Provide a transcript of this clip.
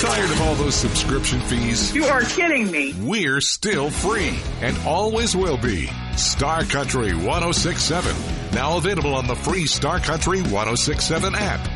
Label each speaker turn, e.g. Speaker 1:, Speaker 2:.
Speaker 1: Tired of all those subscription fees?
Speaker 2: You are kidding me.
Speaker 1: We're still free and always will be. Star Country 106.7. Now available on the free Star Country 106.7 app.